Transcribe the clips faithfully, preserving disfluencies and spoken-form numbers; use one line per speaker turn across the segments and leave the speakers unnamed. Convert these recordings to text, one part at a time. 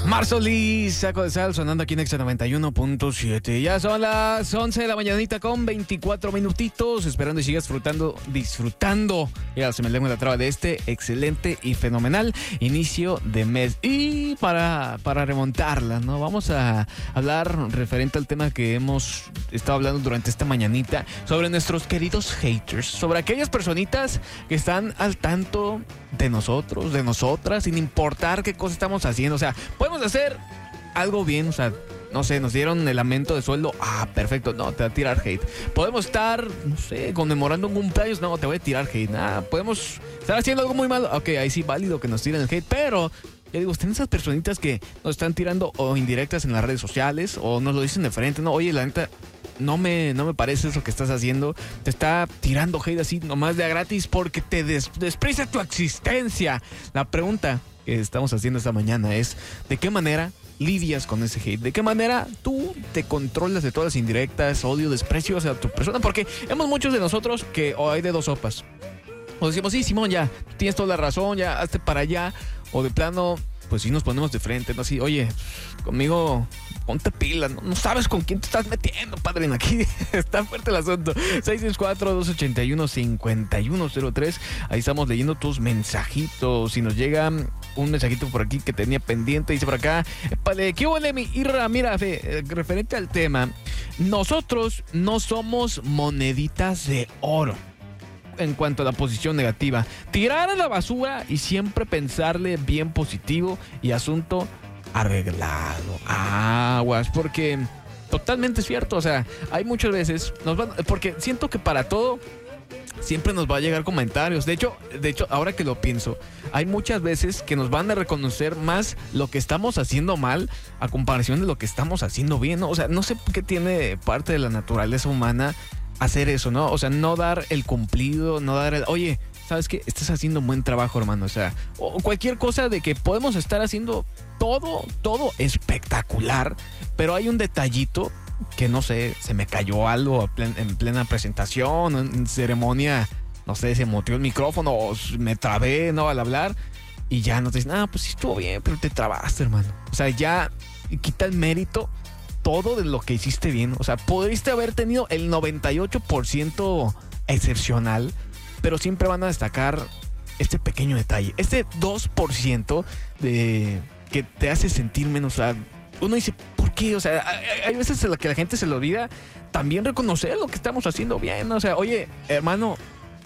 Marzo Liz, Saco de Sal, sonando aquí en Exa noventa y uno punto siete. Ya son las once de la mañanita con veinticuatro minutitos. Esperando y sigas disfrutando, disfrutando, ya se me lengua la traba, de este excelente y fenomenal inicio de mes. Y para, para remontarla, ¿no? Vamos a hablar referente al tema que hemos estado hablando durante esta mañanita, sobre nuestros queridos haters, sobre aquellas personitas que están al tanto de nosotros, de nosotras, sin importar qué cosa estamos haciendo. O sea, podemos hacer algo bien, o sea, no sé, nos dieron el aumento de sueldo, ah, perfecto, no, te va a tirar hate. Podemos estar, no sé, conmemorando un cumpleaños, no, te voy a tirar hate. Ah, podemos estar haciendo algo muy malo, ok, ahí sí, válido que nos tiren el hate, pero ya digo, están esas personitas que nos están tirando o indirectas en las redes sociales, o nos lo dicen de frente, no, oye, la neta, no me, no me parece eso que estás haciendo, te está tirando hate así nomás de a gratis porque te des, desprecia tu existencia. La pregunta que estamos haciendo esta mañana es, ¿de qué manera lidias con ese hate? ¿De qué manera tú te controlas de todas las indirectas, odio, desprecio hacia tu persona? Porque hemos muchos de nosotros que o hay de dos sopas. O decimos, sí, Simón, ya, tienes toda la razón, ya, hazte para allá. O de plano, pues sí nos ponemos de frente, ¿no? Así, oye, conmigo ponte pila, no, no sabes con quién te estás metiendo, padrino. Aquí está fuerte el asunto. seis seis cuatro, dos ocho uno, cinco uno cero tres. Ahí estamos leyendo tus mensajitos. Si nos llega un mensajito por aquí que tenía pendiente, dice por acá, épale, ¿qué huele mi Irra? Mira, fe, referente al tema, nosotros no somos moneditas de oro en cuanto a la posición negativa. Tirar a la basura y siempre pensarle bien positivo y asunto arreglado. Aguas, porque totalmente cierto. O sea, hay muchas veces, nos van, porque siento que para todo siempre nos va a llegar comentarios. De hecho, de hecho, ahora que lo pienso, hay muchas veces que nos van a reconocer más lo que estamos haciendo mal a comparación de lo que estamos haciendo bien, ¿no? O sea, no sé qué tiene parte de la naturaleza humana hacer eso, ¿no? O sea, no dar el cumplido, no dar el, oye, ¿sabes qué? Estás haciendo un buen trabajo, hermano. O sea, o cualquier cosa de que podemos estar haciendo todo, todo espectacular, pero hay un detallito que, no sé, se me cayó algo en plena presentación, en ceremonia, no sé, se moteó el micrófono o me trabé, ¿no? Al hablar, y ya no te dicen, ah, pues sí estuvo bien, pero te trabaste, hermano. O sea, ya quita el mérito todo de lo que hiciste bien. O sea, pudiste haber tenido el noventa y ocho por ciento excepcional, pero siempre van a destacar este pequeño detalle, este dos por ciento de que te hace sentir menos. O sea, uno dice, ¿por qué? O sea, hay veces en las que la gente se le olvida también reconocer lo que estamos haciendo bien, ¿no? O sea, oye, hermano,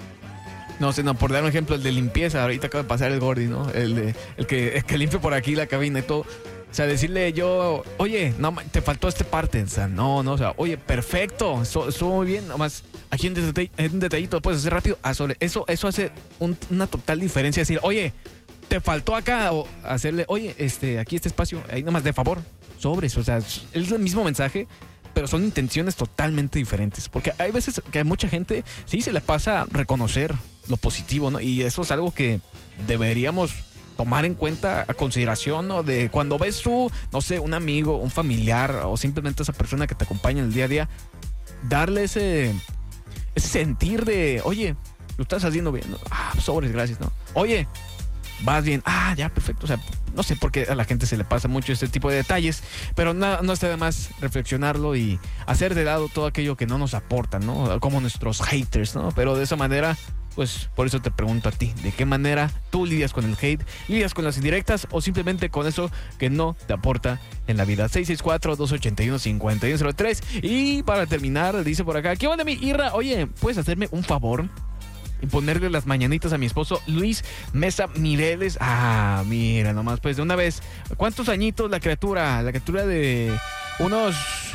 no sé, no, por dar un ejemplo, el de limpieza, ahorita acaba de pasar el Gordy, ¿no? El, de, el, que, el que limpia por aquí la cabina y todo. O sea, decirle yo, oye, no, te faltó esta parte. O sea, no, no, o sea, oye, perfecto, eso estuvo muy bien. Nomás, aquí un, detall, un detallito lo puedes hacer rápido. Ah, sobre eso, eso hace un, una total diferencia. Decir, oye, te faltó acá. O hacerle, oye, este, aquí este espacio, ahí nomás, de favor, sobres. O sea, es el mismo mensaje, pero son intenciones totalmente diferentes. Porque hay veces que a mucha gente sí se le pasa reconocer lo positivo, ¿no? Y eso es algo que deberíamos tomar en cuenta, a consideración, ¿no? De cuando ves tú, no sé, un amigo, un familiar o simplemente esa persona que te acompaña en el día a día, darle ese, ese sentir de, oye, lo estás haciendo bien, ¿no? Ah, sobres, gracias, ¿no? Oye, vas bien, ah, ya, perfecto. O sea, no sé por qué a la gente se le pasa mucho este tipo de detalles, pero no, no está de más reflexionarlo y hacer de lado todo aquello que no nos aporta, ¿no? Como nuestros haters, ¿no? Pero de esa manera, pues por eso te pregunto a ti, ¿de qué manera tú lidias con el hate? ¿Lidias con las indirectas o simplemente con eso que no te aporta en la vida? seis seis cuatro, dos ocho uno, cinco uno cero tres. Y para terminar, dice por acá, ¿qué onda, mi Irra? Oye, ¿puedes hacerme un favor y ponerle las mañanitas a mi esposo Luis Mesa Mireles? Ah, mira nomás, pues de una vez. ¿Cuántos añitos la criatura? La criatura de unos,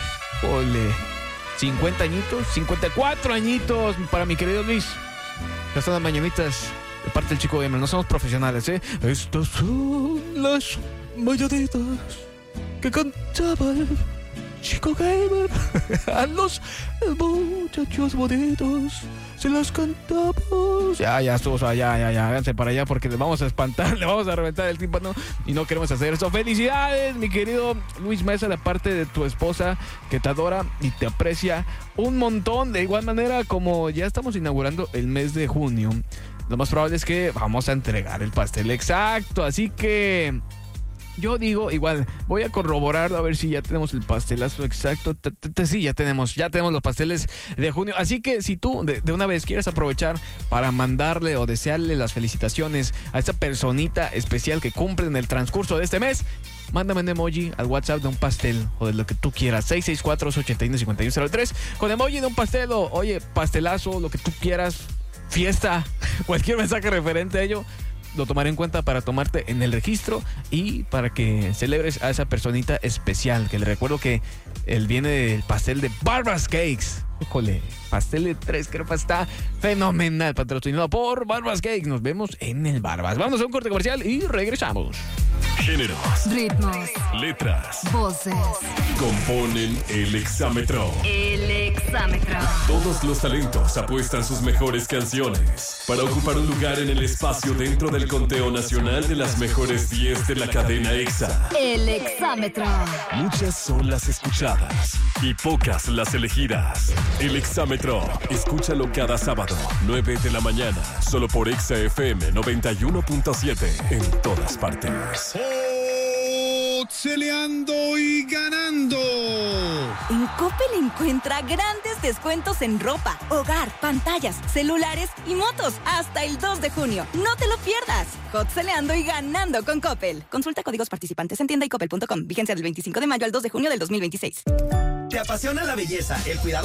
ole, cincuenta añitos, cincuenta y cuatro añitos para mi querido Luis. Estas son las mañanitas de parte del Chico Gamer. No somos profesionales, ¿eh? Estas son las mañanitas que cantaba el Chico Gamer. A los muchachos bonitos se las cantamos. Ya, ya, estuvo, o sea, ya, ya, ya. Háganse para allá porque les vamos a espantar, le vamos a reventar el tímpano y no queremos hacer eso. Felicidades, mi querido Luis Mesa, de parte de tu esposa que te adora y te aprecia un montón. De igual manera, como ya estamos inaugurando el mes de junio, lo más probable es que vamos a entregar el pastel exacto. Así que yo digo, igual, voy a corroborarlo a ver si ya tenemos el pastelazo exacto. Sí, ya tenemos, ya tenemos los pasteles de junio. Así que si tú de, de una vez quieres aprovechar para mandarle o desearle las felicitaciones a esta personita especial que cumple en el transcurso de este mes, mándame un emoji al WhatsApp de un pastel o de lo que tú quieras. seis seis cuatro, ocho uno, cinco uno cero tres con emoji de un pastel o, oye, pastelazo, lo que tú quieras, fiesta, cualquier mensaje referente a ello, lo tomaré en cuenta para tomarte en el registro y para que celebres a esa personita especial. Que le recuerdo que él viene del pastel de Barbas Cakes. Híjole, pastel de tres crepas está fenomenal, patrocinado por Barbas Cakes. Nos vemos en el Barbas. Vamos a un corte comercial y regresamos.
Géneros,
ritmos,
letras,
voces
componen el exámetro.
El exámetro.
Todos los talentos apuestan sus mejores canciones para ocupar un lugar en el espacio dentro del conteo nacional de las mejores diez de la cadena EXA.
El exámetro.
Muchas son las escuchadas y pocas las elegidas. El exámetro, escúchalo cada sábado, nueve de la mañana, solo por EXA F M noventa y uno punto siete, en todas partes.
Celeando y ganando.
En Coppel encuentra grandes descuentos en ropa, hogar, pantallas, celulares y motos hasta el dos de junio. No te lo pierdas. Hot celeando y ganando con Coppel. Consulta códigos participantes en tienda y coppel punto com. Vigencia del veinticinco de mayo al dos de junio del dos mil veintiséis.
¿Te apasiona la belleza, el cuidado